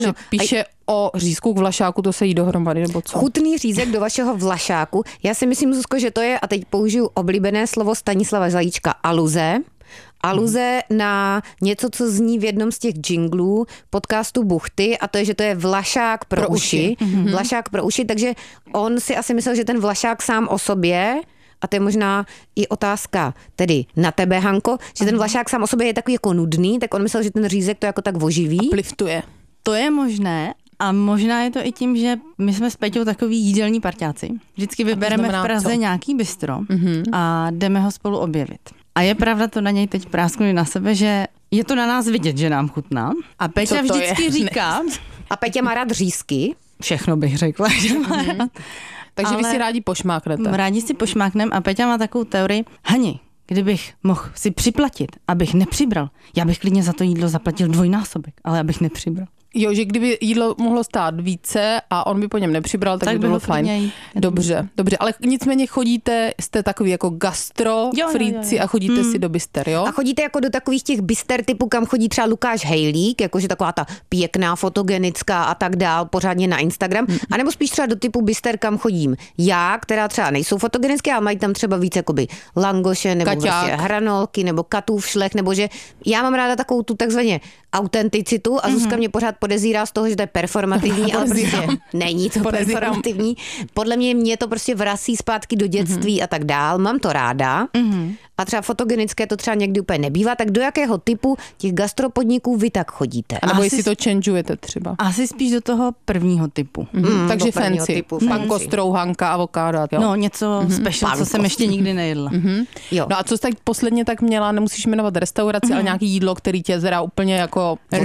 Že píše o řízku k vlašáku, to se jí dohromady, nebo co? Chutný řízek do vašeho vlašáku. Já si myslím, Zuzko, že to je, a teď použiju oblíbené slovo Stanislava Zajíčka, aluze na něco, co zní v jednom z těch jinglů podcastu Buchty, a to je, že to je vlašák pro uši. Vlašák pro uši, takže on si asi myslel, že ten vlašák sám o sobě, a to je možná i otázka tedy na tebe, Hanko, že ten vlašák sám o sobě je takový jako nudný, tak on myslel, že ten řízek to jako tak oživí. A pliftuje. To je možné. A možná je to i tím, že my jsme s Peťou takový jídelní parťáci. Vždycky vybereme v Praze nějaký bistro a jdeme ho spolu objevit. A je pravda, to na něj teď prásknuli na sebe, že je to na nás vidět, že nám chutná. A Peťa vždycky říká... A Peťa má rád řízky. Všechno bych řekla, že má rád. Takže vy si rádi pošmáknete. Rádi si pošmáknem a Peťa má takovou teorii, Hani, kdybych mohl si připlatit, abych nepřibral, já bych klidně za to jídlo zaplatil dvojnásobek, ale abych nepřibral. Jo, že kdyby jídlo mohlo stát více a on by po něm nepřibral, tak by bylo fajn. Dobře, ale nicméně jste takový jako gastrofríci a chodíte si do bister, jo? A chodíte jako do takových těch bister typu, kam chodí třeba Lukáš Hejlík, jakože taková ta pěkná, fotogenická a tak dál, pořádně na Instagram, anebo spíš třeba do typu bister, kam chodím já, která třeba nejsou fotogenické, ale mají tam třeba víc jakoby langoše, nebo prostě hranolky, nebo katův šlech, nebo že já mám ráda takovou tu takzvaně autenticitu a Zuzka mě pořád podezírá z toho, že to je performativní, ale prostě není to performativní. Podle mě to prostě vrací zpátky do dětství a tak dál. Mám to ráda. A třeba fotogenické to třeba někdy úplně nebývá. Tak do jakého typu těch gastropodniků vy tak chodíte? A nebo jestli to changeujete třeba? Asi spíš do toho prvního typu. Takže fancy. Panko, strouhanka, avokádo. No něco special, co jsem ještě nikdy nejedla. Jo. No a co jsi tak posledně tak měla, nemusíš jmenovat restauraci, ale nějaký jídlo, který tě zera úplně jako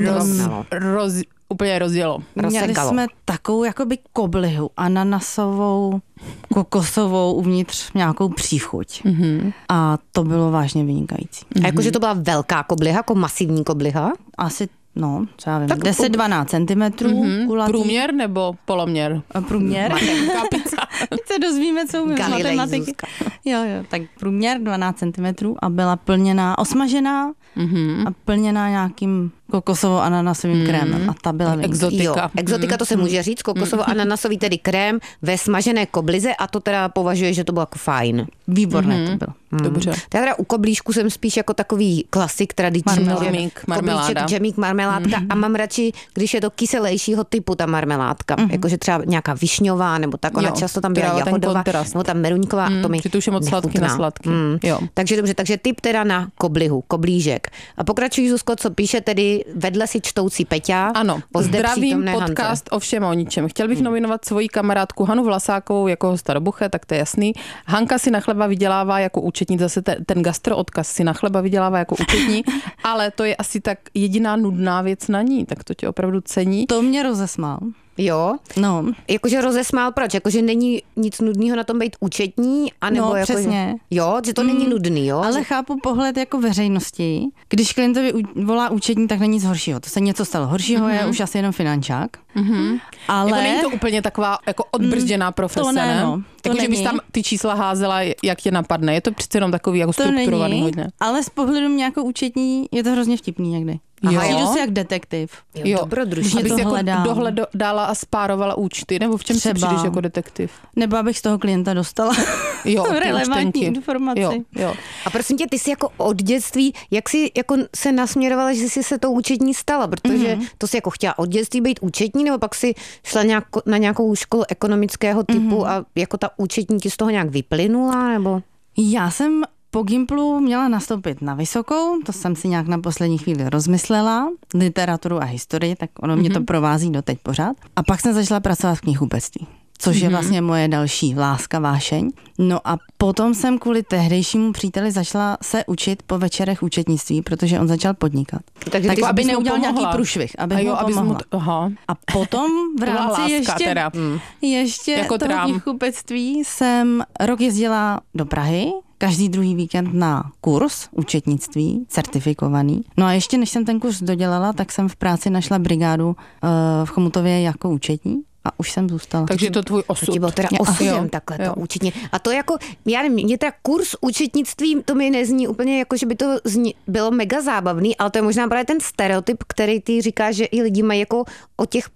úplně rozjelo. Měli jsme takovou jakoby koblihu, ananasovou, kokosovou, uvnitř nějakou příchuť. A to bylo vážně vynikající. A jakože to byla velká kobliha, jako masivní kobliha? Asi, třeba vím, 10-12 centimetrů. Průměr nebo poloměr? Průměr. Pizza. Se dozvíme, co umím z matematiky. Jo, tak průměr 12 centimetrů a byla plněná, osmažená a plněná nějakým kokosovo-ananasovým krémem. A ta byla exotika. Jo, exotika, to se může říct, kokosovo-ananasový tedy krém ve smažené koblize a to teda považuje, že to bylo jako fajn. Výborné to bylo. Dobře. Já teda u koblížku jsem spíš jako takový klasik tradiční. Marmeláda. Džemík, marmeládka a mám radši, když je to kyselejšího typu ta marmeládka. Jakože třeba nějaká višňová nebo tak, ona často tam byla jahodová, nebo tam meruňková. To mi už je moc sladký na sladký. Takže dobře, takže tip teda na koblihu, koblížek. A pokračují, Zuzko, co píše tedy vedle si čtoucí Peťa. Ano, zdravím podcast o všem o ničem. Chtěl bych nominovat svoji kamarádku Hanu Vlasákovou jako hosta do Buche, tak to je jasný. Hanka si na chleba vydělává jako účetní, zase ten gastro odkaz si na chleba vydělává jako účetní, ale to je asi tak jediná nudná věc na ní, tak to tě opravdu cení. To mě rozesmál. Jo? No. Jakože rozesmál, proč? Jakože není nic nudného na tom být účetní? Anebo no, přesně. Jo, že to není nudný, jo? Ale chápu pohled jako veřejnosti. Když klientovi volá účetní, tak není nic horšího. To se něco stalo horšího, je už asi jenom finančák. Ale... Jako není to úplně taková jako odbrzděná profese, to ne? Jakože bys tam ty čísla házela, jak tě napadne. Je to přece jenom takový jako strukturovaný hodně. Ale z pohledu mě jako účetní je to hrozně vtipný někdy. Přijdu si jak detektiv. Jo, dobrodružství. Abys jako dohledala a spárovala účty, nebo v čem si přijdeš jako detektiv? Nebo abych z toho klienta dostala relevantní informaci. Jo. A prosím tě, ty jsi jako od dětství, jak jsi jako se nasměrovala, že jsi se tou účetní stala? Protože to jsi jako chtěla od dětství být účetní, nebo pak si šla na nějakou školu ekonomického typu a jako ta účetní ti z toho nějak vyplynula, nebo? Já jsem po Gimplu měla nastoupit na vysokou, to jsem si nějak na poslední chvíli rozmyslela, literaturu a historii, tak ono mě to provází doteď pořád. A pak jsem začala pracovat v knihkupectví, což je vlastně moje další láska, vášeň. No a potom jsem kvůli tehdejšímu příteli začala se učit po večerech účetnictví, protože on začal podnikat. Takže tak aby neudělal nějaký průšvih, aby mu pomohla. A potom v rámci ještě jako toho knihkupectví jsem rok jezdila do Prahy, každý druhý víkend na kurz účetnictví, certifikovaný. No a ještě než jsem ten kurz dodělala, tak jsem v práci našla brigádu v Chomutově jako účetní. a už jsem zůstala. Takže to tvůj osud. To ti bylo teda osudem takhle to účetně. A to jako, já nevím, mě teda kurz účetnictví, to mi nezní úplně jako, že by to bylo mega zábavný, ale to je možná právě ten stereotyp, který ty říkáš, že i lidi mají jako o těch